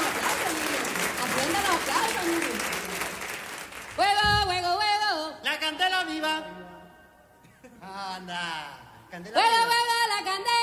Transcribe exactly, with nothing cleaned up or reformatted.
aplausos, niños. Aprendan los aplausos, niños. Juego, juego, juego. La candela viva. Anda. Candela Juego, viva. juego, la candela.